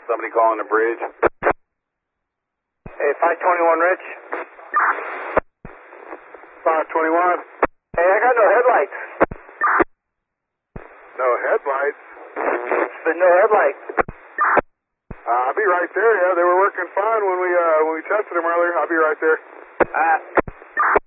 Somebody calling the bridge. Hey, 521 Rich. 521. Hey, I got no headlights. No headlights? But no headlights. I'll be right there, yeah. They were working fine when we tested them earlier. I'll be right there.